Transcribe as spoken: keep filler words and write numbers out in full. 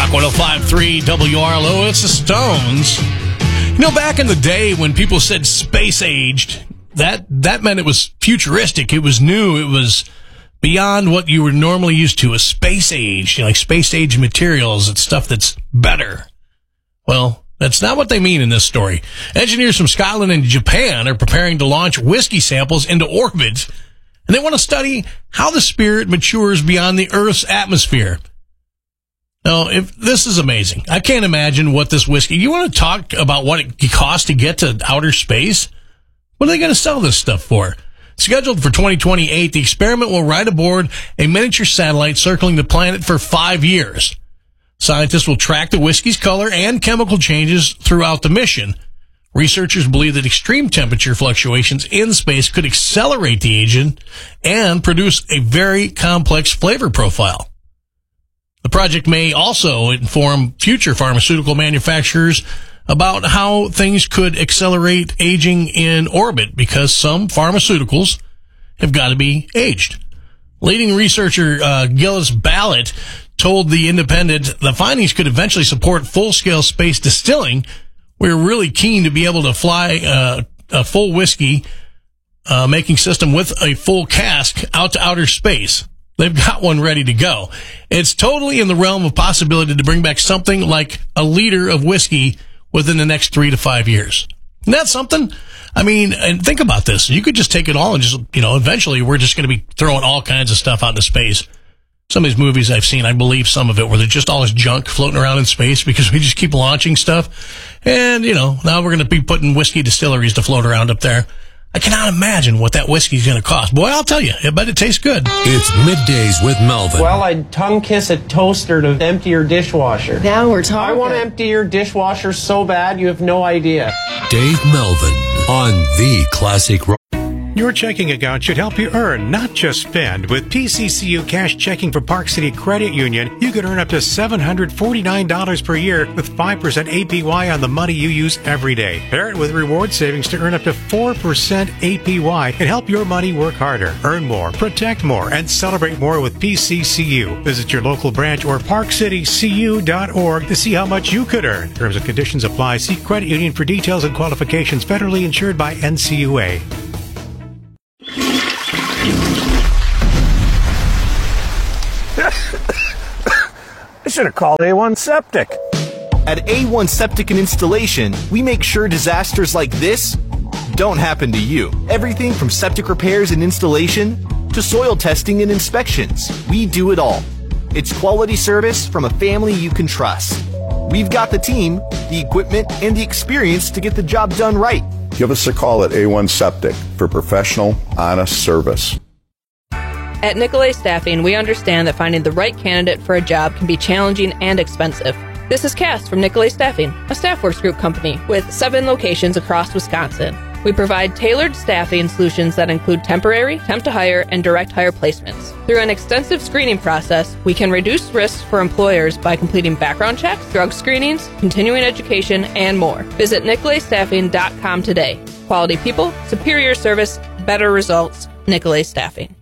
Rock one oh five point three W R L O. It's the Stones. You know, back in the day when people said space-aged, that, that meant it was futuristic. It was new. It was beyond what you were normally used to. A space-aged, you know, like space-age materials. It's stuff that's better. Well, that's not what they mean in this story. Engineers from Scotland and Japan are preparing to launch whiskey samples into orbit, and they want to study how the spirit matures beyond the Earth's atmosphere. Now, if this is amazing. I can't imagine what this whiskey... You want to talk about what it costs to get to outer space? What are they going to sell this stuff for? Scheduled for twenty twenty-eight, the experiment will ride aboard a miniature satellite circling the planet for five years. Scientists will track the whiskey's color and chemical changes throughout the mission. Researchers believe that extreme temperature fluctuations in space could accelerate the aging and produce a very complex flavor profile. The project may also inform future pharmaceutical manufacturers about how things could accelerate aging in orbit, because some pharmaceuticals have got to be aged. Leading researcher uh, Gillis Ballot told The Independent the findings could eventually support full-scale space distilling. We're really keen to be able to fly uh, a full whiskey uh, making system with a full cask out to outer space. They've got one ready to go. It's totally in the realm of possibility to bring back something like a liter of whiskey within the next three to five years. Isn't that something? I mean, and think about this. You could just take it all and just, you know, eventually we're just going to be throwing all kinds of stuff out into space. Some of these movies I've seen, I believe some of it, where there's just all this junk floating around in space because we just keep launching stuff. And, you know, now we're going to be putting whiskey distilleries to float around up there. I cannot imagine what that whiskey's going to cost. Boy, I'll tell you, I bet it tastes good. It's Middays with Melvin. Well, I'd tongue kiss a toaster to empty your dishwasher. Now we're talking. I want to empty your dishwasher so bad you have no idea. Dave Melvin on the Classic Rock. Your checking account should help you earn, not just spend. With P C C U Cash Checking for Park City Credit Union, you could earn up to seven hundred forty-nine dollars per year with five percent A P Y on the money you use every day. Pair it with reward savings to earn up to four percent A P Y and help your money work harder. Earn more, protect more, and celebrate more with P C C U. Visit your local branch or park city c u dot org to see how much you could earn. Terms and conditions apply. See credit union for details and qualifications. Federally insured by N C U A. I should have called A one Septic. At A one Septic and Installation, we make sure disasters like this don't happen to you. Everything from septic repairs and installation to soil testing and inspections. We do it all. It's quality service from a family you can trust. We've got the team, the equipment, and the experience to get the job done right. Give us a call at A one Septic for professional, honest service. At Nicolay Staffing, we understand that finding the right candidate for a job can be challenging and expensive. This is Cass from Nicolay Staffing, a StaffWorks Group company with seven locations across Wisconsin. We provide tailored staffing solutions that include temporary, temp to hire, and direct hire placements. Through an extensive screening process, we can reduce risks for employers by completing background checks, drug screenings, continuing education, and more. Visit nicolay staffing dot com today. Quality people, superior service, better results. Nicolay Staffing.